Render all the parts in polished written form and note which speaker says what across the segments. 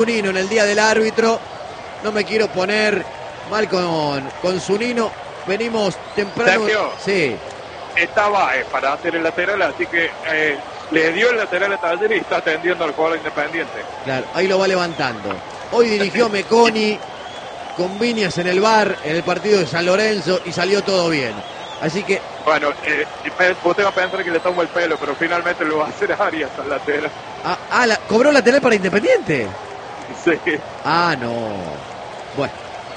Speaker 1: Zunino en el día del árbitro. No me quiero poner mal con Zunino. Venimos temprano.
Speaker 2: Sergio,
Speaker 1: sí.
Speaker 2: Estaba para hacer el lateral, así que le dio el lateral a Talleres y está atendiendo al jugador Independiente.
Speaker 1: Claro, ahí lo va levantando. Hoy dirigió Meconi con Viñas en el bar en el partido de San Lorenzo y salió todo bien. Así que...
Speaker 2: Bueno, usted va a pensar que le tomo el pelo, pero finalmente lo va a hacer Arias al lateral.
Speaker 1: ¿Cobró lateral para Independiente?
Speaker 2: Sí.
Speaker 1: Ah, no. Bueno.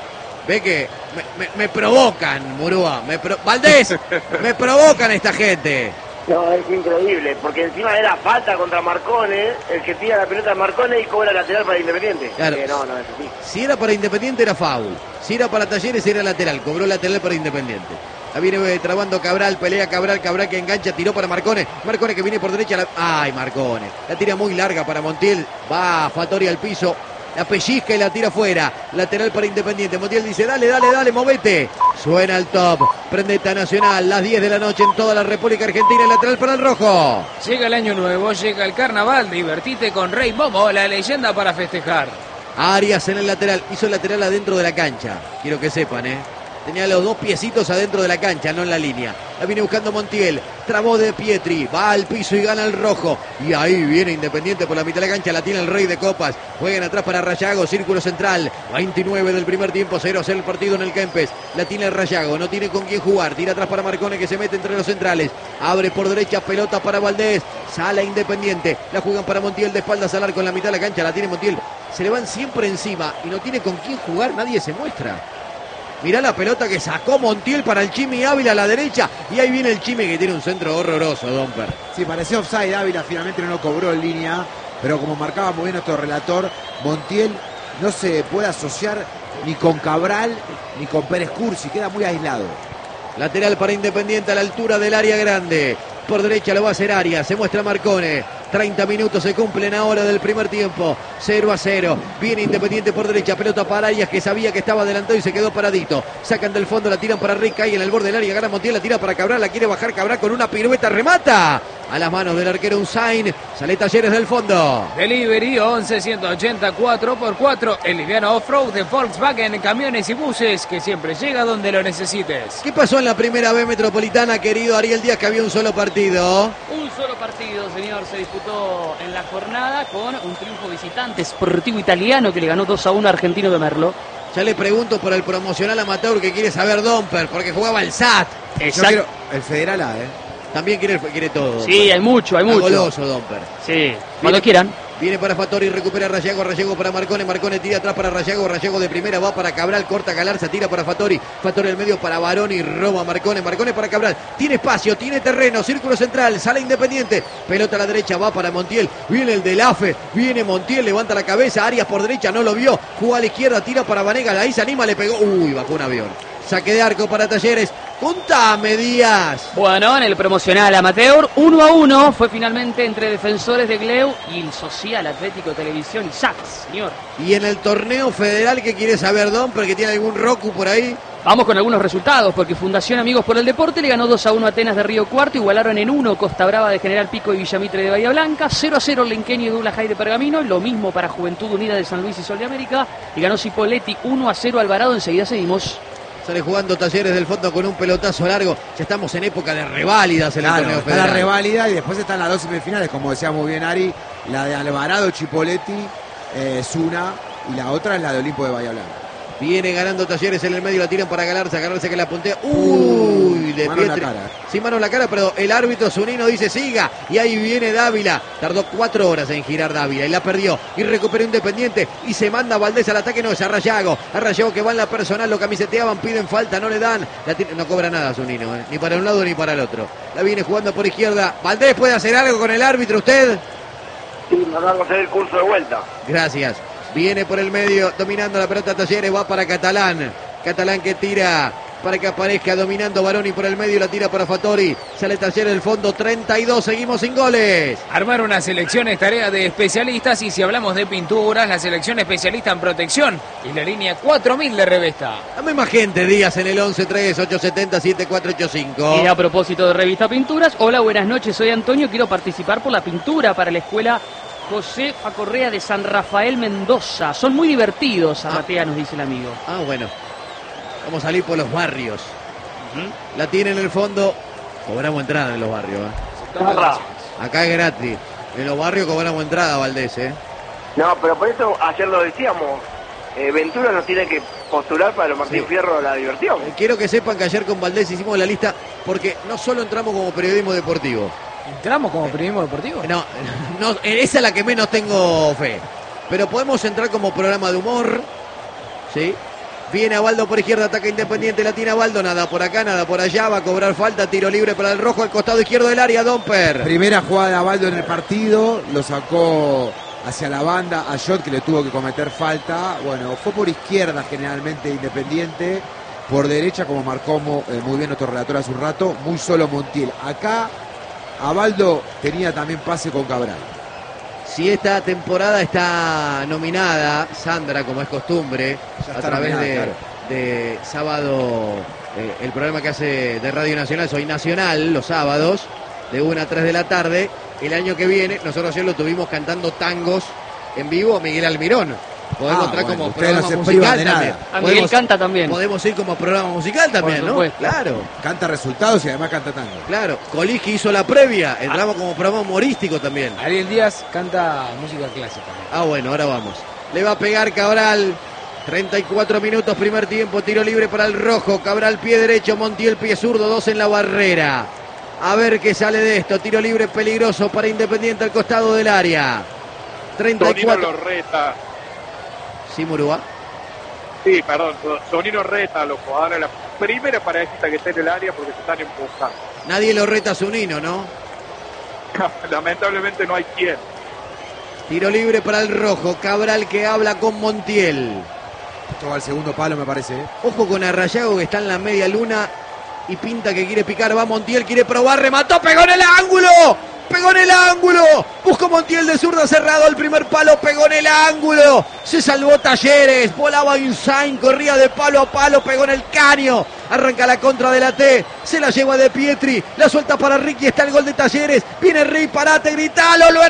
Speaker 1: Ve que me provocan, Murúa. Valdés, me provocan esta gente.
Speaker 3: No, es increíble, porque encima era falta contra Marcone, el que tira la pelota a Marcone y cobra lateral para Independiente.
Speaker 1: Claro.
Speaker 3: No, es así.
Speaker 1: Si era para Independiente era foul. Si era para Talleres era lateral. Cobró lateral para Independiente. La viene trabando Cabral, pelea Cabral que engancha, tiró para Marcone. Marcone que viene por derecha. ¡Ay, Marcone! La tira muy larga para Montiel. Va Fattori al piso. La pellizca y la tira fuera. Lateral para Independiente. Montiel dice, dale, movete. Suena el top. Prendeta Nacional. Las 10 de la noche en toda la República Argentina. Lateral para el rojo.
Speaker 4: Llega el año nuevo, llega el carnaval. Divertite con Rey Momo, la leyenda para festejar.
Speaker 1: Arias en el lateral. Hizo el lateral adentro de la cancha. Quiero que sepan, Tenía los dos piecitos adentro de la cancha, no en la línea. La viene buscando Montiel. Trabó de Pietri. Va al piso y gana el rojo. Y ahí viene Independiente por la mitad de la cancha. La tiene el Rey de Copas. Juegan atrás para Rayago. Círculo central. 29 del primer tiempo. 0-0 el partido en el Kempes. La tiene el Rayago. No tiene con quién jugar. Tira atrás para Marcone que se mete entre los centrales. Abre por derecha. Pelota para Valdés. Sala Independiente. La juegan para Montiel de espaldas al arco en la mitad de la cancha. La tiene Montiel. Se le van siempre encima. Y no tiene con quién jugar. Nadie se muestra. Mirá la pelota que sacó Montiel para el Chimi Ávila a la derecha. Y ahí viene el Chimi que tiene un centro horroroso, Domper.
Speaker 5: Sí, parecía offside. Ávila finalmente no cobró en línea. Pero como marcaba muy bien nuestro relator, Montiel no se puede asociar ni con Cabral ni con Pérez Cursi. Queda muy aislado.
Speaker 1: Lateral para Independiente a la altura del área grande. Por derecha lo va a hacer Arias. Se muestra Marcone. 30 minutos se cumplen ahora del primer tiempo. 0-0. Viene Independiente por derecha. Pelota para Arias que sabía que estaba adelantado y se quedó paradito. Sacan del fondo, la tiran para Rica y en el borde del área gana Montiel. La tira para Cabral. La quiere bajar Cabral con una pirueta. Remata. A las manos del arquero Unzain. Sale Talleres del fondo.
Speaker 4: Delivery 11-180 4x4. El liviano off-road de Volkswagen, camiones y buses que siempre llega donde lo necesites.
Speaker 1: ¿Qué pasó en la primera B Metropolitana, querido Ariel Díaz, que había un solo partido?
Speaker 6: Un solo partido, señor, se disputó en la jornada con un triunfo visitante Sportivo Italiano que le ganó 2-1 a Argentino de Merlo.
Speaker 1: Ya le pregunto por el promocional amateur que quiere saber Domper, porque jugaba el SAT.
Speaker 5: Yo quiero el Federal A,
Speaker 1: También quiere todo. Domper.
Speaker 6: Sí, hay mucho.
Speaker 1: Goloso, Domper.
Speaker 6: Sí, cuando quieran.
Speaker 1: Viene para Fattori, recupera Rayago para Marcone, Marcone tira atrás para Rayago de primera, va para Cabral, corta Galarza, tira para Fattori al medio para Baroni, roba Marcone para Cabral, tiene espacio, tiene terreno, círculo central, sale Independiente, pelota a la derecha, va para Montiel, viene el del AFE, viene Montiel, levanta la cabeza, Arias por derecha, no lo vio, juega a la izquierda, tira para Vanegas, ahí se anima, le pegó, bajó un avión. Saque de arco para Talleres. Contame, Díaz.
Speaker 6: Bueno, en el promocional amateur, 1-1 fue finalmente entre Defensores de Gleu y el Social Atlético Televisión y Sachs, señor.
Speaker 1: Y en el torneo federal, ¿qué quiere saber, Don? Porque tiene algún Roku por ahí.
Speaker 6: Vamos con algunos resultados, porque Fundación Amigos por el Deporte le ganó 2-1 a Atenas de Río Cuarto, igualaron en 1 Costa Brava de General Pico y Villamitre de Bahía Blanca, 0-0 Lenqueño y Douglas High de Pergamino, lo mismo para Juventud Unida de San Luis y Sol de América, y ganó Cipolletti 1-0 Alvarado, enseguida seguimos.
Speaker 1: Sale jugando Talleres del fondo con un pelotazo largo. Ya estamos en época de reválidas en el torneo federal.
Speaker 5: Está la reválida y después están las dos semifinales, como decía muy bien Ari, la de Alvarado, Chipoletti, Zuna, y la otra es la de Olimpo de Bahía Blanca.
Speaker 1: Viene ganando Talleres en el medio, la tiran para Galarza que la puntea. Uy, de
Speaker 5: mano en
Speaker 1: Pietri.
Speaker 5: la cara.
Speaker 1: Sí, mano en la cara, pero el árbitro Zunino dice siga. Y ahí viene Dávila. Tardó 4 horas en girar Dávila y la perdió. Y recuperó Independiente y se manda Valdés al ataque. No, es a Rayago. A Rayago que va en la personal, lo camiseteaban, piden falta, no le dan. No cobra nada Zunino, ni para un lado ni para el otro. La viene jugando por izquierda. Valdés, ¿puede hacer algo con el árbitro usted?
Speaker 3: Sí, nos vamos a hacer el curso de vuelta.
Speaker 1: Gracias. Viene por el medio, dominando la pelota Talleres, va para Catalán. Catalán que tira para que aparezca dominando Baroni por el medio, la tira para Fattori. Sale Talleres del fondo, 32, seguimos sin goles.
Speaker 4: Armar una selección es tarea de especialistas y si hablamos de pinturas, la selección especialista en protección y la línea 4000 de Revesta.
Speaker 1: Dame más gente, Díaz, en el 11-3-870-7485.
Speaker 6: Y a propósito de Revista Pinturas, hola, buenas noches, soy Antonio, quiero participar por la pintura para la escuela Josefa Correa de San Rafael Mendoza. Son muy divertidos, Zarratea, nos dice el amigo.
Speaker 1: Ah, bueno. Vamos a salir por los barrios. La tiene en el fondo. Cobramos entrada en los barrios. Acá es gratis. En los barrios cobramos entrada, Valdés.
Speaker 3: No, pero por eso ayer lo decíamos. Ventura nos tiene que postular para los Martín Fierro la diversión.
Speaker 1: Quiero que sepan que ayer con Valdés hicimos la lista porque no solo entramos como periodismo deportivo.
Speaker 4: ¿Entramos como periodismo deportivo?
Speaker 1: No, esa es la que menos tengo fe. Pero podemos entrar como programa de humor. ¿Sí? Viene Abaldo por izquierda, ataca Independiente, la tiene Abaldo, nada por acá, nada por allá, va a cobrar falta, tiro libre para el rojo, al costado izquierdo del área, Domper.
Speaker 5: Primera jugada de Abaldo en el partido, lo sacó hacia la banda a Jot, que le tuvo que cometer falta. Bueno, fue por izquierda generalmente Independiente, por derecha, como marcó muy bien nuestro relator hace un rato, muy solo Montiel. Acá Abaldo tenía también pase con Cabral.
Speaker 1: Si esta temporada está nominada, Sandra, como es costumbre, a través de sábado, el programa que hace de Radio Nacional, Soy Nacional, los sábados, de 1 a 3 de la tarde, el año que viene, nosotros ayer lo tuvimos cantando tangos en vivo, Miguel Almirón. Podemos entrar como programa musical también.
Speaker 6: Miguel canta también.
Speaker 1: Podemos ir como programa musical también, ¿no? Claro.
Speaker 5: Canta resultados y además canta tango.
Speaker 1: Claro. Coligi hizo la previa. Entramos como programa humorístico también.
Speaker 4: Ariel Díaz canta música clásica.
Speaker 1: Ah, bueno, ahora vamos. Le va a pegar Cabral. 34 minutos, primer tiempo. Tiro libre para el rojo. Cabral, pie derecho. Montiel, pie zurdo. 2 en la barrera. A ver qué sale de esto. Tiro libre peligroso para Independiente al costado del área. 34.
Speaker 2: Sonino lo reta.
Speaker 1: ¿Sí, Murúa?
Speaker 2: Sí, perdón. Sonino reta a los jugadores. La primera parejita que está en el área porque se están empujando.
Speaker 1: Nadie lo reta a Zunino, ¿no?
Speaker 2: Lamentablemente no hay quien.
Speaker 1: Tiro libre para el rojo. Cabral que habla con Montiel.
Speaker 5: Esto va al segundo palo, me parece.
Speaker 1: Ojo con Arrayago que está en la media luna y pinta que quiere picar. Va Montiel, quiere probar, remató, pegó en el ángulo. Pegó en el ángulo. Buscó Montiel de zurda, cerrado el primer palo. Pegó en el ángulo. Se salvó Talleres. Volaba Insain. Corría de palo a palo. Pegó en el caño. Arranca la contra de la T. Se la lleva de Pietri. La suelta para Ricky. Está el gol de Talleres. Viene Rick. Parate, gritalo. Lo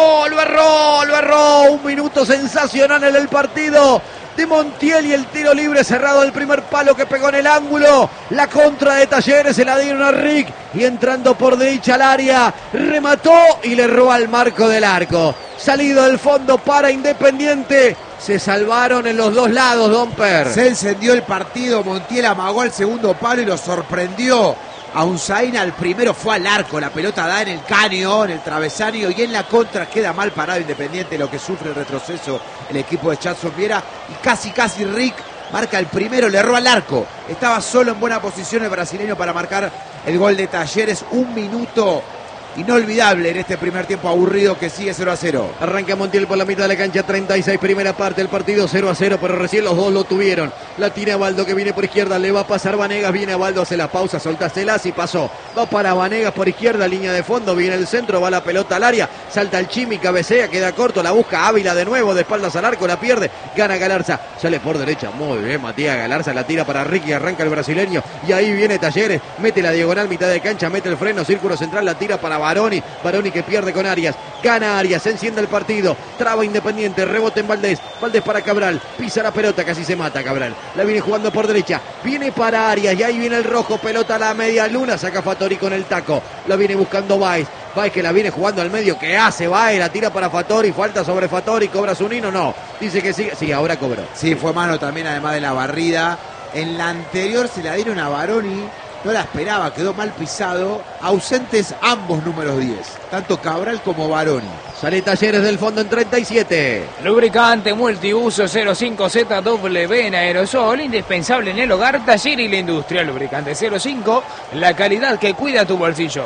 Speaker 1: erró. Un minuto sensacional en el partido de Montiel y el tiro libre cerrado del primer palo que pegó en el ángulo. La contra de Talleres se la dieron a Rick y entrando por derecha al área remató y le robó al marco del arco. Salido del fondo para Independiente. Se salvaron en los dos lados, Domper.
Speaker 5: Se encendió el partido. Montiel amagó al segundo palo y lo sorprendió a Unzain. Al primero fue al arco, la pelota da en el caño, en el travesaño, y en la contra queda mal parado Independiente, lo que sufre el retroceso el equipo de Chadson Viera, y casi Rick marca el primero, le erró al arco, estaba solo en buena posición el brasileño para marcar el gol de Talleres. Un minuto inolvidable en este primer tiempo aburrido que sigue 0-0.
Speaker 1: Arranca Montiel por la mitad de la cancha, 36, primera parte del partido, 0-0, pero recién los dos lo tuvieron. La tiene Abaldo que viene por izquierda, le va a pasar Vanegas, viene Abaldo, hace la pausa, soltáselas y pasó. Va para Vanegas por izquierda, línea de fondo, viene el centro, va la pelota al área, salta el Chimi, cabecea, queda corto, la busca Ávila de nuevo, de espaldas al arco, la pierde, gana Galarza, sale por derecha, muy bien Matías Galarza, la tira para Ricky, arranca el brasileño, y ahí viene Talleres, mete la diagonal, mitad de cancha, mete el freno, círculo central, la tira para Baroni que pierde con Arias, gana Arias, se enciende el partido, traba Independiente, rebote en Valdés para Cabral, pisa la pelota, casi se mata Cabral, la viene jugando por derecha, viene para Arias, y ahí viene el rojo, pelota a la media luna, saca Fattori con el taco, la viene buscando Baez que la viene jugando al medio, ¿qué hace Baez? La tira para Fattori, falta sobre Fattori, cobra Zunino, no, dice que sí, ahora cobró.
Speaker 5: Sí, fue mano también además de la barrida, en la anterior se la dieron a Baroni. No la esperaba, quedó mal pisado. Ausentes ambos números 10, tanto Cabral como Baroni.
Speaker 1: Sale Talleres del fondo en 37.
Speaker 4: Lubricante multiuso 05ZW en aerosol, indispensable en el hogar, taller y la industria. Lubricante 05, la calidad que cuida tu bolsillo.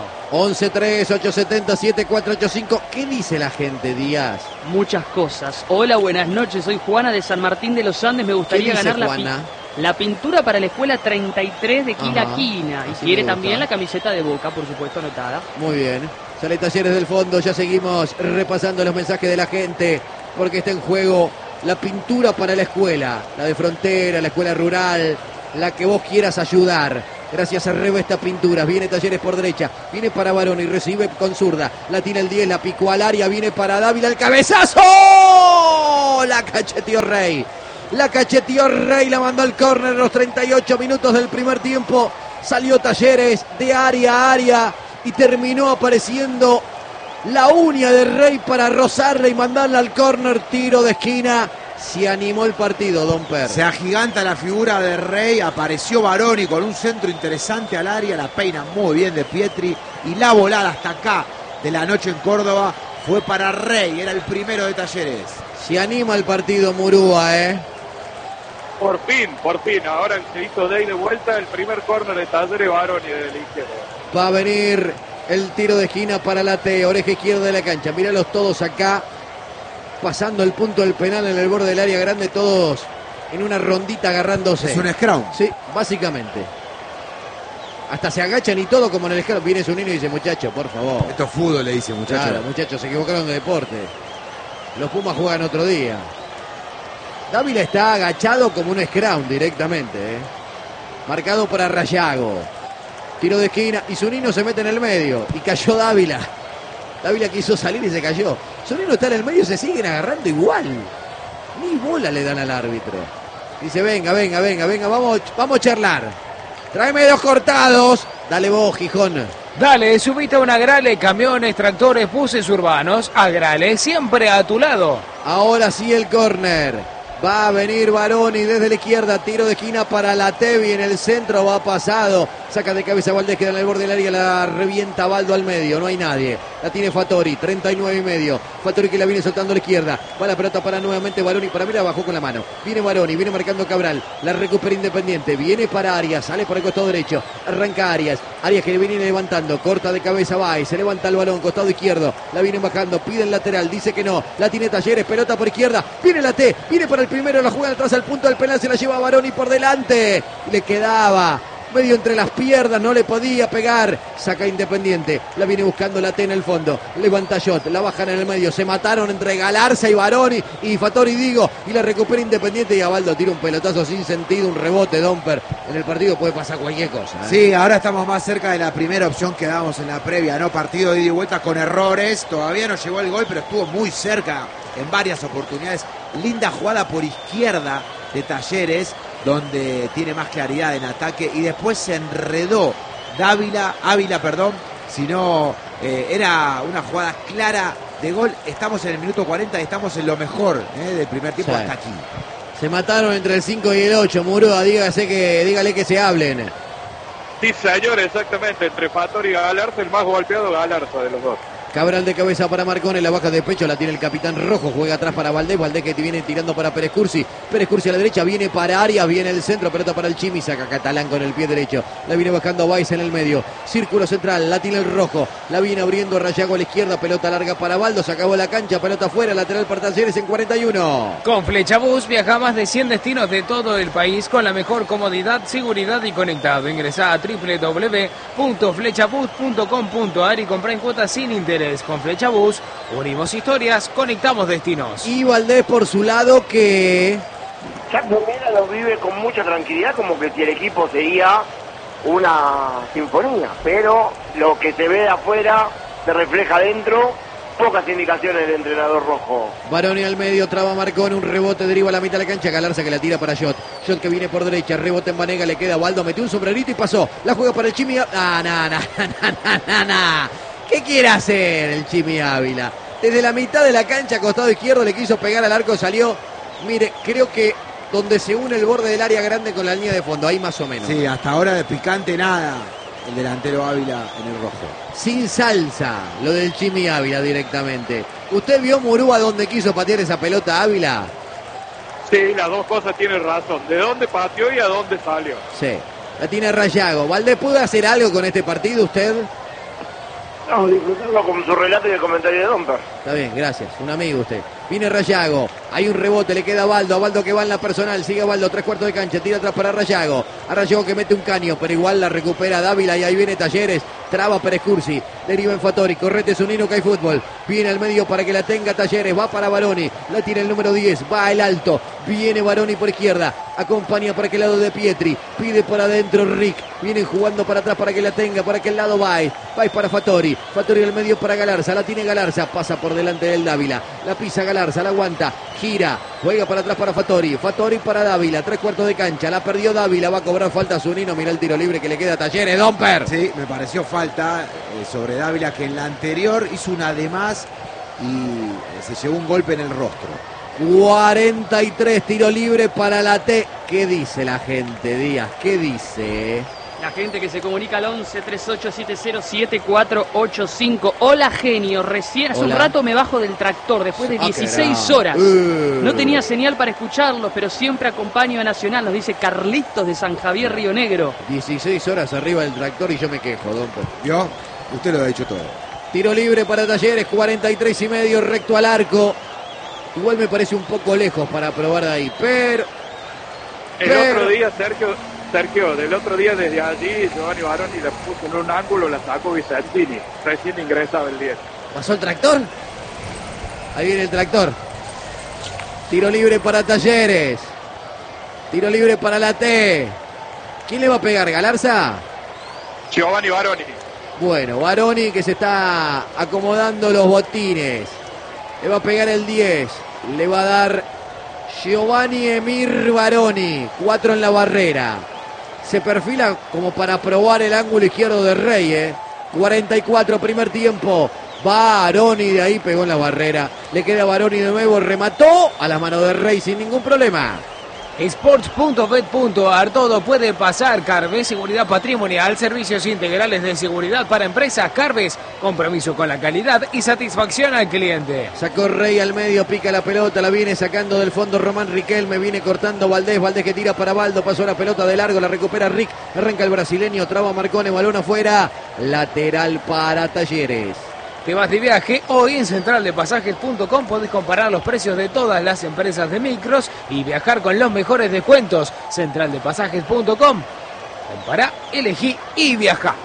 Speaker 1: 11-3-870-7485. ¿Qué dice la gente, Díaz?
Speaker 6: Muchas cosas. Hola, buenas noches. Soy Juana de San Martín de los Andes. Me gustaría ganar la pintura para la escuela 33 de Quilaquina. Y quiere también la camiseta de Boca, por supuesto, anotada.
Speaker 1: Muy bien. Sale Talleres del fondo. Ya seguimos repasando los mensajes de la gente. Porque está en juego la pintura para la escuela. La de Frontera, la escuela rural. La que vos quieras ayudar. Gracias a Revesta Pinturas. Viene Talleres por derecha. Viene para Barón y recibe con zurda. La tira el 10, la picó al área. Viene para Dávila el cabezazo. La cacheteó Rey. La cacheteó Rey. La mandó al córner en los 38 minutos del primer tiempo. Salió Talleres de área a área y terminó apareciendo la uña de Rey para rozarla y mandarla al córner. Tiro de esquina. Se animó el partido, Don Per.
Speaker 5: Se agiganta la figura de Rey, apareció Baroni con un centro interesante al área, la peina muy bien de Pietri y la volada hasta acá de la noche en Córdoba fue para Rey, era el primero de Talleres.
Speaker 1: Se anima el partido Murúa,
Speaker 2: Por fin, ahora se hizo de vuelta el primer córner de Talleres. Baroni de la izquierda.
Speaker 1: Va a venir el tiro de esquina para la T, oreja izquierda de la cancha. Míralos todos acá. Pasando el punto del penal en el borde del área grande, todos en una rondita agarrándose.
Speaker 5: Es un scrum.
Speaker 1: Sí, básicamente. Hasta se agachan y todo como en el scrum. Viene su niño y dice, muchacho, por favor.
Speaker 5: Esto es fútbol, le dice, muchacho.
Speaker 1: Claro, muchachos, se equivocaron de deporte. Los Pumas juegan otro día. Dávila está agachado como un scrum directamente. Marcado para Rayago. Tiro de esquina y Zunino se mete en el medio. Y cayó Dávila. Dávila quiso salir y se cayó. Zunino está en el medio y se siguen agarrando igual. Ni bola le dan al árbitro. Dice, venga, vamos a charlar. Tráeme 2 cortados. Dale vos, Gijón.
Speaker 4: Dale, subite a una Agrale, camiones, tractores, buses urbanos. Agrale, siempre a tu lado.
Speaker 1: Ahora sí el córner. Va a venir Baroni desde la izquierda. Tiro de esquina para la Tevi en el centro. Va pasado. Saca de cabeza Valdés, queda en el borde del área. La revienta Baldo al medio. No hay nadie. La tiene Fattori. 39 y medio. Fattori que la viene soltando a la izquierda. Va la pelota para nuevamente Baroni. Para mí la bajó con la mano. Viene Baroni. Viene marcando Cabral. La recupera Independiente. Viene para Arias. Sale por el costado derecho. Arranca Arias. Arias que le viene levantando. Corta de cabeza. Va y se levanta el balón. Costado izquierdo. La viene bajando. Pide el lateral. Dice que no. La tiene Talleres. Pelota por izquierda. Viene la T. Viene para el primero. La juega atrás al punto del penal. Se la lleva Baroni por delante. Le quedaba medio entre las piernas, no le podía pegar. Saca Independiente, la viene buscando la T en el fondo. Levanta Shot, la bajan en el medio. Se mataron entre Galarza y Baroni y Fattori, digo, y la recupera Independiente. Y Abaldo tira un pelotazo sin sentido, un rebote, Domper. En el partido puede pasar cualquier cosa.
Speaker 5: Sí, ahora estamos más cerca de la primera opción que dábamos en la previa, ¿no? Partido de ida y vuelta con errores. Todavía no llegó el gol, pero estuvo muy cerca en varias oportunidades. Linda jugada por izquierda de Talleres, donde tiene más claridad en ataque, y después se enredó Ávila, sino era una jugada clara de gol. Estamos en el minuto 40 y estamos en lo mejor del primer tiempo, sí, hasta aquí.
Speaker 1: Se mataron entre el 5 y el 8, Murúa, dígale que se hablen.
Speaker 2: Sí, señor, exactamente, entre Fattori y Galarza, el más golpeado Galarza de los dos.
Speaker 1: Cabral de cabeza para Marcone, la baja de pecho, la tiene el capitán Rojo, juega atrás para Valdés que viene tirando para Pérez Cursi a la derecha, viene para Arias, viene el centro, pelota para el Chimi, saca Catalán con el pie derecho, la viene bajando Baiz en el medio, círculo central, la tiene el Rojo, la viene abriendo Rayago a la izquierda, pelota larga para Baldo, se acabó la cancha, pelota afuera, lateral para Talleres en 41.
Speaker 4: Con Flechabús viaja a más de 100 destinos de todo el país con la mejor comodidad, seguridad y conectado. Ingresá a www.flechabus.com.ar y comprá en cuotas sin interés. Con Flechabús unimos historias, conectamos destinos.
Speaker 1: Y Valdés por su lado que...
Speaker 3: Chaco Mera lo vive con mucha tranquilidad, como que si el equipo sería una sinfonía, pero lo que se ve de afuera se refleja adentro. Pocas indicaciones del entrenador rojo.
Speaker 1: Baroni al medio, traba Marcón, un rebote, deriva a la mitad de la cancha, Galarza que la tira para Shot que viene por derecha, rebote en Banega, le queda Baldo, metió un sombrerito y pasó, la juega para el Chimi. ¿Qué quiere hacer el Chimi Ávila? Desde la mitad de la cancha, costado izquierdo, le quiso pegar al arco, salió, mire, creo que donde se une el borde del área grande con la línea de fondo, ahí más o menos.
Speaker 5: Sí, hasta ahora de picante nada, el delantero Ávila en el rojo.
Speaker 1: Sin salsa, lo del Chimi Ávila directamente. ¿Usted vio Murúa donde quiso patear esa pelota Ávila?
Speaker 2: Sí, las dos cosas tienen razón. ¿De dónde pateó y a dónde salió?
Speaker 1: Sí, la tiene Rayago. ¿Valdés pudo hacer algo con este partido usted?
Speaker 3: No, disfrutarlo con su relato y el comentario de Domper.
Speaker 1: Está bien, gracias. Un amigo usted. Viene Rayago. Hay un rebote, le queda a Baldo. A Baldo que va en la personal. Sigue a Baldo, 3/4 de cancha. Tira atrás para Rayago. A Rayago que mete un caño, pero igual la recupera Dávila. Y ahí viene Talleres. Traba Pérez Cursi. Deriva en Fattori. Correte Zunino que hay fútbol. Viene al medio para que la tenga Talleres. Va para Baroni. La tira el número 10. Va el alto. Viene Baroni por izquierda. Acompaña para aquel lado de Pietri. Pide por adentro Rick. Vienen jugando para atrás para que la tenga. Para aquel lado Baez. Baez para Fattori. Fattori al medio para Galarza. La tiene Galarza. Pasa por delante del Dávila. La pisa Galarza. La aguanta. Gira. Juega para atrás para Fattori. Fattori para Dávila. 3/4 de cancha. La perdió Dávila. Va a cobrar falta Zunino. Mira el tiro libre que le queda a Talleres. Domper.
Speaker 5: Sí, me pareció falta sobre Dávila, que en la anterior hizo una de más y se llevó un golpe en el rostro.
Speaker 1: 43, tiro libre para la T. ¿Qué dice la gente, Díaz? ¿Qué dice?
Speaker 6: La gente que se comunica al 11 3870 7485. Hola, genio. Recién hace un
Speaker 1: Hola.
Speaker 6: rato me bajo del tractor después de
Speaker 1: Ah,
Speaker 6: 16
Speaker 1: qué
Speaker 6: horas.
Speaker 1: grave.
Speaker 6: No tenía señal para escucharlos, pero siempre acompaño a Nacional. Nos dice Carlitos de San Javier, Río Negro.
Speaker 1: 16 horas arriba del tractor y yo me quejo, Domper.
Speaker 5: ¿Vio? Usted lo ha dicho todo.
Speaker 1: Tiro libre para Talleres, 43,5, recto al arco. Igual me parece un poco lejos para probar de ahí, pero...
Speaker 2: El otro día, Sergio, del otro día desde allí, Giovanni Baroni le puso en un ángulo, la sacó Vicentini. Recién ingresaba el 10.
Speaker 1: ¿Pasó el tractor? Ahí viene el tractor. Tiro libre para Talleres. Tiro libre para la T. ¿Quién le va a pegar? ¿Galarza?
Speaker 2: Giovanni Baroni.
Speaker 1: Bueno, Baroni que se está acomodando los botines. Le va a pegar el 10. Le va a dar Giovanni Emir Baroni. 4 en la barrera. Se perfila como para probar el ángulo izquierdo de Rey. 44, primer tiempo. Baroni de ahí pegó en la barrera. Le queda Baroni de nuevo. Remató a las manos de Rey sin ningún problema.
Speaker 4: Sports.bet.ar, todo puede pasar. Carves, seguridad patrimonial, servicios integrales de seguridad para empresas. Carves, compromiso con la calidad y satisfacción al cliente.
Speaker 1: Sacó Rey al medio, pica la pelota, la viene sacando del fondo Román Riquelme, viene cortando Valdés, Valdés que tira para Baldo, pasó la pelota de largo, la recupera Rick, arranca el brasileño, traba Marcone, balón afuera, lateral para Talleres.
Speaker 4: Te vas de viaje, hoy en centraldepasajes.com podés comparar los precios de todas las empresas de micros y viajar con los mejores descuentos. Centraldepasajes.com. Compará, elegí y viajá.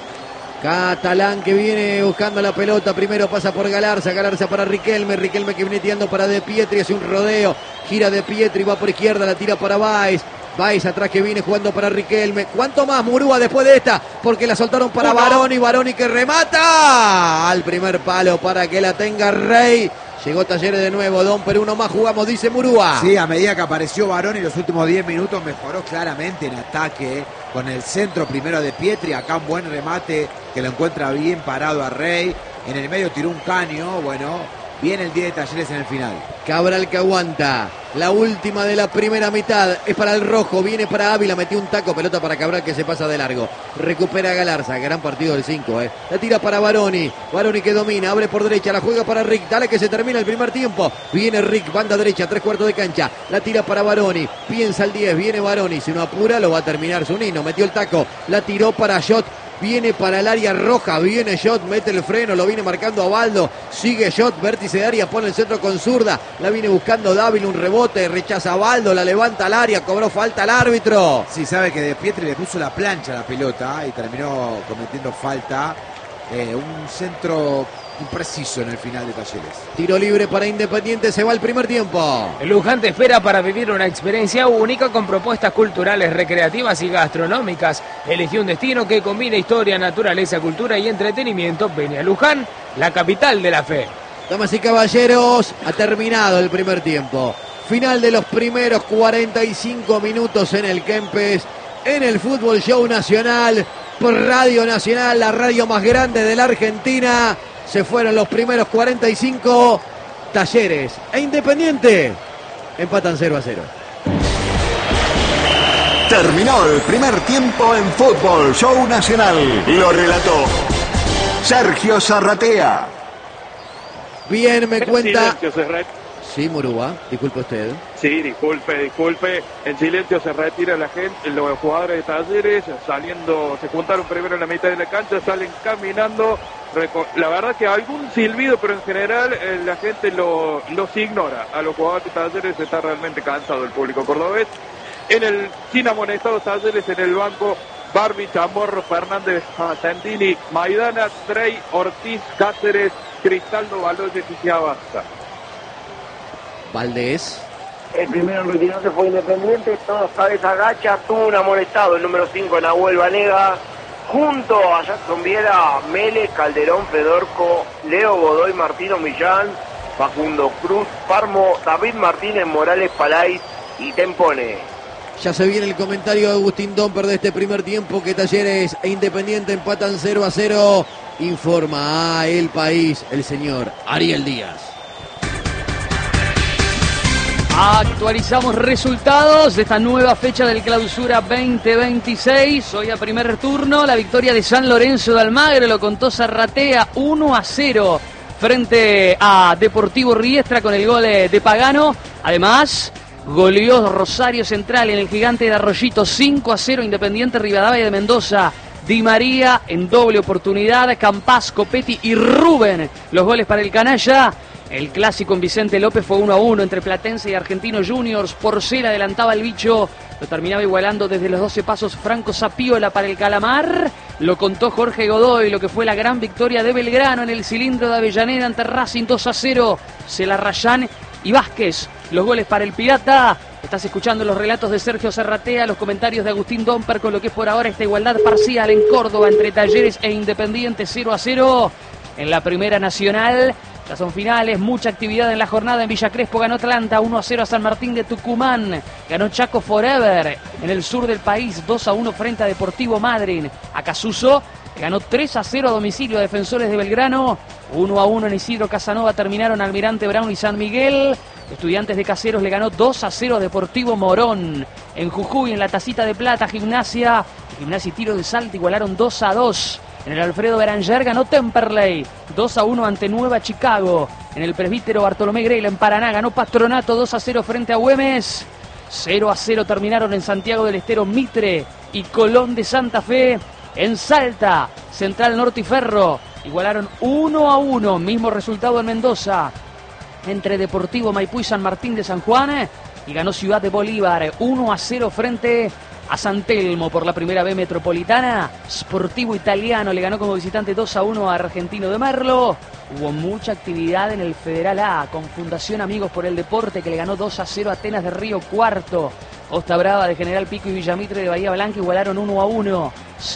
Speaker 1: Catalán que viene buscando la pelota, primero pasa por Galarza, Galarza para Riquelme, Riquelme que viene tirando para De Pietri, hace un rodeo, gira De Pietri, va por izquierda, la tira para Baez. Baez atrás que viene jugando para Riquelme. ¿Cuánto más Murúa después de esta? Porque la soltaron para Baroni. Baroni que remata al primer palo para que la tenga Rey. Llegó Talleres de nuevo. Domper, uno más jugamos, dice Murúa.
Speaker 5: Sí, a medida que apareció Baroni los últimos 10 minutos mejoró claramente en ataque. Con el centro primero de Pietri. Acá un buen remate que lo encuentra bien parado a Rey. En el medio tiró un caño. Bueno, viene el 10 de Talleres en el final.
Speaker 1: Cabral que aguanta. La última de la primera mitad es para el rojo. Viene para Ávila. Metió un taco. Pelota para Cabral que se pasa de largo. Recupera Galarza. Gran partido del 5. La tira para Baroni. Baroni que domina. Abre por derecha. La juega para Rick. Dale que se termina el primer tiempo. Viene Rick. Banda derecha. 3/4 de cancha. La tira para Baroni. Piensa el 10. Viene Baroni. Si no apura lo va a terminar Zunino. Metió el taco. La tiró para Jot. Viene para el área roja, viene Jot, mete el freno, lo viene marcando a Baldo, sigue Jot, vértice de área, pone el centro con zurda, la viene buscando Dávila, un rebote, rechaza a Baldo, la levanta al área, cobró falta al árbitro.
Speaker 5: Sí, sabe que De Pietri le puso la plancha a la pelota y terminó cometiendo falta. Un centro impreciso en el final de Talleres.
Speaker 1: Tiro libre para Independiente, se va el primer tiempo.
Speaker 4: Luján te espera para vivir una experiencia única con propuestas culturales, recreativas y gastronómicas. Elegí un destino que combine historia, naturaleza, cultura y entretenimiento. Ven a Luján, la capital de la fe.
Speaker 1: Damas y caballeros, ha terminado el primer tiempo. Final de los primeros 45 minutos en el Kempes, en el Fútbol Show Nacional, por Radio Nacional, la radio más grande de la Argentina. Se fueron los primeros 45. Talleres e Independiente empatan 0-0.
Speaker 7: Terminó el primer tiempo en Fútbol Show Nacional. Lo relató Sergio Zarratea.
Speaker 1: Bien, me cuenta.
Speaker 2: Silencio, Serrat.
Speaker 1: Sí, Murúa, disculpe usted.
Speaker 2: Sí, disculpe. En silencio se retira la gente, los jugadores de Talleres, se juntaron primero en la mitad de la cancha, salen caminando. La verdad que algún silbido, pero en general la gente los ignora. A los jugadores de Talleres está realmente cansado el público cordobés. Sin amonestados Talleres en el banco, Barbie, Chamorro, Fernández, Santini, Maidana, Trey, Ortiz, Cáceres, Cristaldo, Baloyes y Ciabasta.
Speaker 1: Valdés.
Speaker 3: El primero en retirarse fue Independiente, todos cabeza agacha, tuvo un amonestado, el número 5, Nahuel Vanega, junto a Jackson Viera, Mele, Calderón, Fedorco, Leo Godoy, Martino Millán, Facundo Cruz, Parmo, David Martínez, Morales Palais y Tempone.
Speaker 1: Ya se viene el comentario de Agustín Domper de este primer tiempo, que Talleres e Independiente empatan 0-0. Informa a El País el señor Ariel Díaz.
Speaker 6: Actualizamos resultados de esta nueva fecha del Clausura 2026. Hoy a primer turno, la victoria de San Lorenzo de Almagro, lo contó Zarratea, 1-0 frente a Deportivo Riestra con el gol de Pagano. Además, goleó Rosario Central en el Gigante de Arroyito, 5-0 Independiente Rivadavia de Mendoza. Di María en doble oportunidad, Campás, Copetti y Rubén, los goles para el canalla. El clásico en Vicente López fue 1-1 entre Platense y Argentino Juniors. Porcel adelantaba el bicho, lo terminaba igualando desde los 12 pasos Franco Sapiola para el Calamar. Lo contó Jorge Godoy, lo que fue la gran victoria de Belgrano en el cilindro de Avellaneda ante Racing, 2-0. Celarrayán y Vázquez, los goles para el Pirata. Estás escuchando los relatos de Sergio Zarratea, los comentarios de Agustín Domper con lo que es por ahora esta igualdad parcial en Córdoba entre Talleres e Independiente, 0-0 en la Primera Nacional. Ya son finales, mucha actividad en la jornada. En Villa Crespo ganó Atlanta 1-0 a San Martín de Tucumán. Ganó Chaco Forever en el sur del país 2-1 frente a Deportivo Madryn. Acasuso ganó 3-0 a domicilio a Defensores de Belgrano. 1-1 en Isidro Casanova terminaron Almirante Brown y San Miguel. Estudiantes de Caseros le ganó 2-0 a Deportivo Morón. En Jujuy, en la Tacita de Plata, Gimnasia y Tiro de Salta igualaron 2-2. En el Alfredo Beranger ganó Temperley 2-1 ante Nueva Chicago. En el Presbítero Bartolomé Grela en Paraná ganó Patronato 2-0 frente a Güemes. 0-0 terminaron en Santiago del Estero Mitre y Colón de Santa Fe. En Salta, Central Norte y Ferro igualaron 1-1. Mismo resultado en Mendoza entre Deportivo Maipú y San Martín de San Juan. Y ganó Ciudad de Bolívar 1-0 frente a San Telmo por la primera B metropolitana. Sportivo Italiano le ganó como visitante 2-1 a Argentino de Merlo. Hubo mucha actividad en el Federal A con Fundación Amigos por el Deporte, que le ganó 2-0 a Atenas de Río Cuarto. Costa Brava de General Pico y Villamitre de Bahía Blanca igualaron 1-1.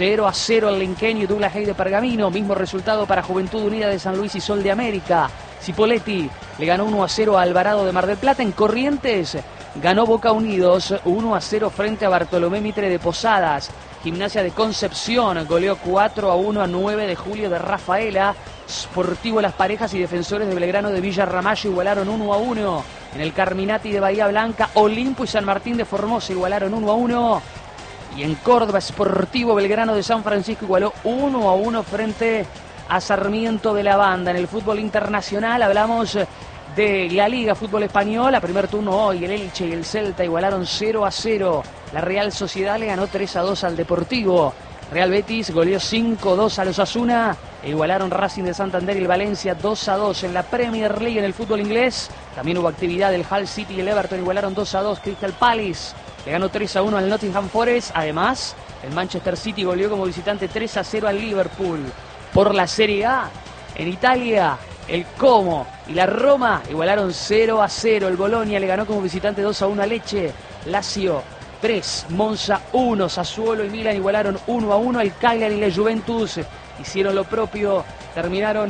Speaker 6: 0-0 el Lenqueño y Douglas Hay de Pergamino. Mismo resultado para Juventud Unida de San Luis y Sol de América. Cipolletti le ganó 1-0 a Alvarado de Mar del Plata. En Corrientes ganó Boca Unidos 1-0 frente a Bartolomé Mitre de Posadas. Gimnasia de Concepción goleó 4-1 a 9 de julio de Rafaela. Sportivo Las Parejas y Defensores de Belgrano de Villa Ramallo igualaron 1-1. En el Carminati de Bahía Blanca, Olimpo y San Martín de Formosa igualaron 1-1. Y en Córdoba, Sportivo Belgrano de San Francisco igualó 1-1 frente a Sarmiento de la Banda. En el fútbol internacional hablamos de la Liga Fútbol Española. Primer turno hoy, el Elche y el Celta igualaron 0-0. La Real Sociedad le ganó 3-2 al Deportivo. Real Betis goleó 5-2 a los Osasuna. E igualaron Racing de Santander y el Valencia 2-2. En la Premier League, en el fútbol inglés, también hubo actividad. El Hull City y el Everton igualaron 2-2. Crystal Palace le ganó 3-1 al Nottingham Forest. Además, el Manchester City goleó como visitante 3-0 al Liverpool. Por la Serie A, en Italia, el Como y la Roma igualaron 0-0. El Bologna le ganó como visitante 2-1 a Lecce. Lazio 3, Monza 1, Sassuolo y Milan igualaron 1-1. El Cagliari y la Juventus hicieron lo propio, terminaron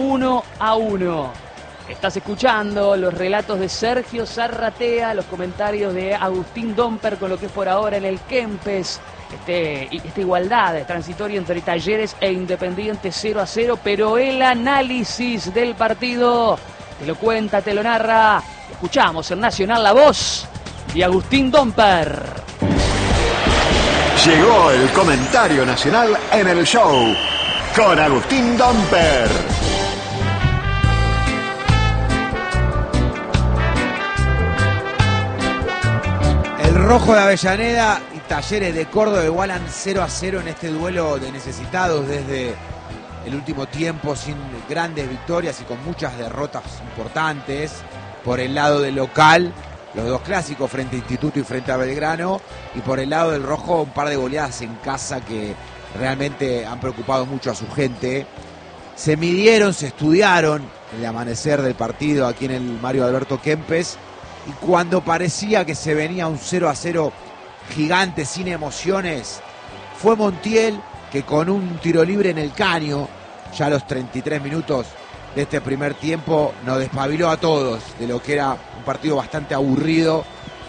Speaker 6: 1-1. Estás escuchando los relatos de Sergio Zarratea, los comentarios de Agustín Domper con lo que es por ahora en el Kempes. Esta igualdad transitoria entre Talleres e Independiente 0-0, pero el análisis del partido te lo cuenta, te lo narra. Escuchamos en Nacional la voz de Agustín Domper.
Speaker 7: Llegó el comentario nacional en el show con Agustín Domper.
Speaker 5: Rojo de Avellaneda y Talleres de Córdoba igualan 0-0 en este duelo de necesitados desde el último tiempo, sin grandes victorias y con muchas derrotas importantes. Por el lado del local, los dos clásicos frente a Instituto y frente a Belgrano, y por el lado del Rojo, un par de goleadas en casa que realmente han preocupado mucho a su gente. Se midieron, se estudiaron el amanecer del partido aquí en el Mario Alberto Kempes, y cuando parecía que se venía un 0-0 gigante sin emociones, fue Montiel que con un tiro libre en el caño, ya a los 33 minutos de este primer tiempo, nos despabiló a todos de lo que era un partido bastante aburrido.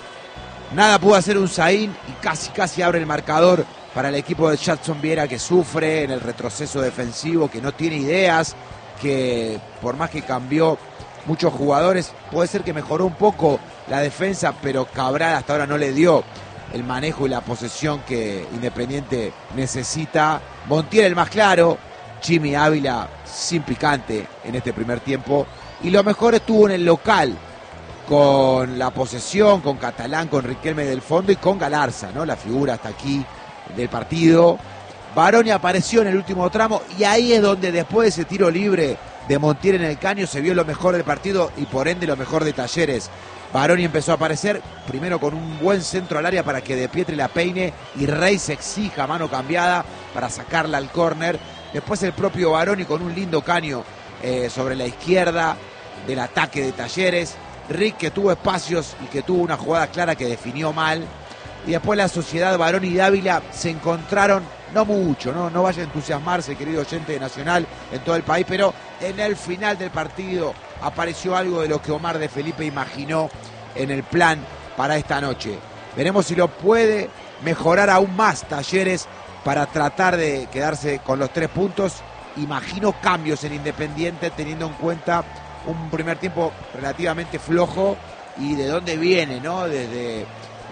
Speaker 5: Nada pudo hacer Unzaín y casi abre el marcador para el equipo de Jadson Viera, que sufre en el retroceso defensivo, que no tiene ideas, que por más que cambió muchos jugadores, puede ser que mejoró un poco la defensa, pero Cabral hasta ahora no le dio el manejo y la posesión que Independiente necesita. Montiel el más claro, Jimmy Ávila sin picante en este primer tiempo, y lo mejor estuvo en el local, con la posesión, con Catalán, con Riquelme del fondo y con Galarza, ¿no? La figura hasta aquí del partido. Baroni apareció en el último tramo y ahí es donde, después de ese tiro libre de Montiel en el caño, se vio lo mejor del partido y por ende lo mejor de Talleres. Baroni empezó a aparecer, primero con un buen centro al área para que De Pietri la peine y Rey se exija mano cambiada para sacarla al córner. Después el propio Baroni con un lindo caño sobre la izquierda del ataque de Talleres. Rick, que tuvo espacios y que tuvo una jugada clara que definió mal. Y después la sociedad Baroni y Dávila se encontraron, no mucho, no vaya a entusiasmarse, querido oyente de Nacional, en todo el país, pero en el final del partido apareció algo de lo que Omar de Felipe imaginó en el plan para esta noche. Veremos si lo puede mejorar aún más Talleres para tratar de quedarse con los 3 puntos. Imagino cambios en Independiente, teniendo en cuenta un primer tiempo relativamente flojo y de dónde viene, ¿no? Desde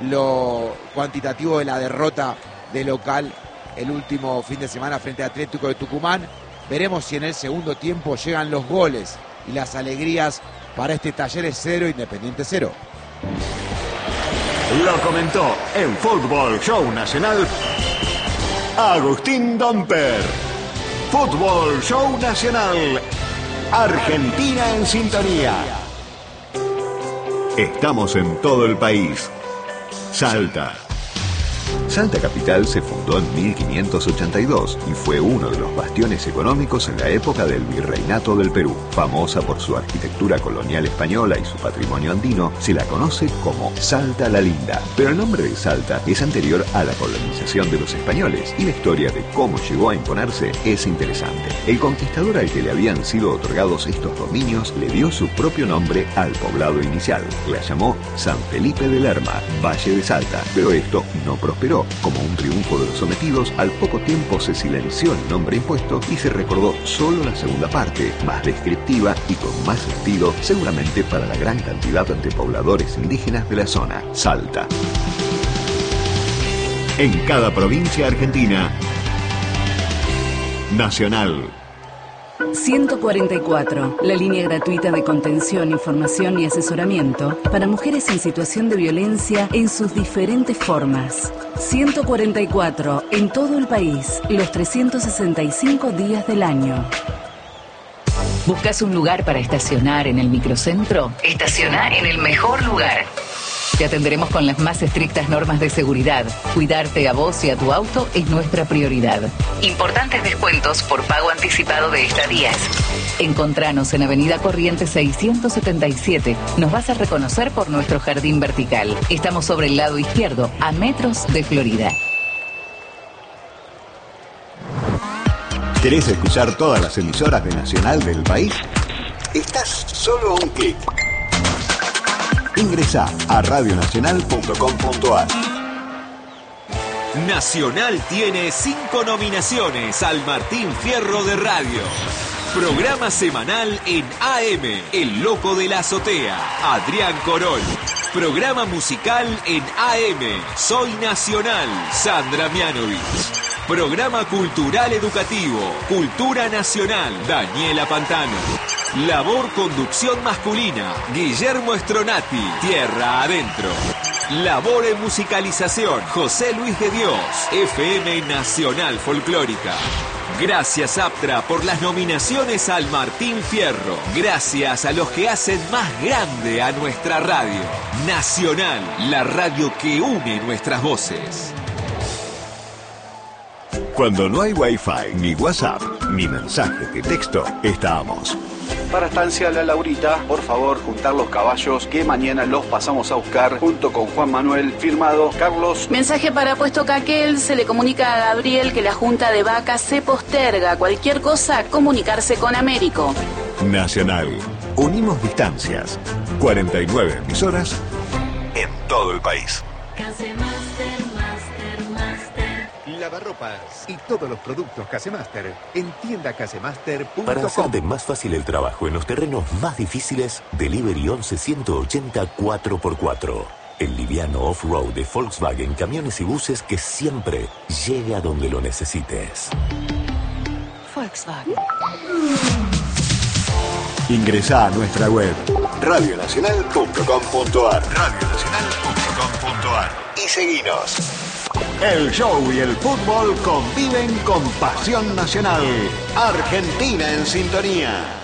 Speaker 5: lo cuantitativo de la derrota de local el último fin de semana frente a Atlético de Tucumán. Veremos si en el segundo tiempo llegan los goles y las alegrías para este Talleres 0, Independiente 0.
Speaker 7: Lo comentó en Fútbol Show Nacional Agustín Domper. Fútbol Show Nacional, Argentina en sintonía. Estamos en todo el país. Salta. Salta Capital se fundó en 1582 y fue uno de los bastiones económicos en la época del Virreinato del Perú. Famosa por su arquitectura colonial española y su patrimonio andino, se la conoce como Salta la Linda. Pero el nombre de Salta es anterior a la colonización de los españoles y la historia de cómo llegó a imponerse es interesante. El conquistador al que le habían sido otorgados estos dominios le dio su propio nombre al poblado inicial. La llamó San Felipe de Lerma, Valle de Salta, pero esto no prosperó. Como un triunfo de los sometidos, al poco tiempo se silenció el nombre impuesto y se recordó solo la segunda parte, más descriptiva y con más sentido, seguramente para la gran cantidad de pobladores indígenas de la zona, Salta. En cada provincia argentina, Nacional.
Speaker 8: 144, la línea gratuita de contención, información y asesoramiento para mujeres en situación de violencia en sus diferentes formas. 144, en todo el país, los 365 días del año.
Speaker 9: ¿Buscas un lugar para estacionar en el microcentro? Estaciona en el mejor lugar. Te atenderemos con las más estrictas normas de seguridad. Cuidarte a vos y a tu auto es nuestra prioridad. Importantes descuentos por pago anticipado de estadías. Encontranos en Avenida Corrientes 677. Nos vas a reconocer por nuestro jardín vertical. Estamos sobre el lado izquierdo, a metros de Florida.
Speaker 7: ¿Querés escuchar todas las emisoras de Nacional del país? Estás solo a un clic. Ingresá a radionacional.com.ar.
Speaker 10: Nacional tiene 5 nominaciones al Martín Fierro de Radio. Programa semanal en AM, El Loco de la Azotea, Adrián Corol. Programa musical en AM, Soy Nacional, Sandra Mianovich. Programa cultural educativo, Cultura Nacional, Daniela Pantano. Labor conducción masculina, Guillermo Stronati, Tierra Adentro. Labor en musicalización, José Luis de Dios, FM Nacional Folclórica. Gracias Aptra por las nominaciones al Martín Fierro. Gracias a los que hacen más grande a nuestra radio. Nacional, la radio que une nuestras voces.
Speaker 7: Cuando no hay Wi-Fi, ni WhatsApp, ni mensajes de texto, estamos.
Speaker 11: Para Estancia La Laurita, por favor, juntar los caballos que mañana los pasamos a buscar junto con Juan Manuel, firmado Carlos.
Speaker 12: Mensaje para Puesto Caquel, se le comunica a Gabriel que la junta de vacas se posterga. Cualquier cosa, comunicarse con Américo.
Speaker 7: Nacional. Unimos distancias. 49 emisoras en todo el país.
Speaker 13: Lavarropas y todos los productos Casemaster en tienda casemaster.com.
Speaker 14: Para hacerte más fácil el trabajo en los terrenos más difíciles, Delivery 11-180 4x4. El liviano off-road de Volkswagen, camiones y buses que siempre llega a donde lo necesites.
Speaker 12: Volkswagen.
Speaker 7: Ingresá a nuestra web radionacional.com.ar y seguinos. El show y el fútbol conviven con pasión nacional. Argentina en sintonía.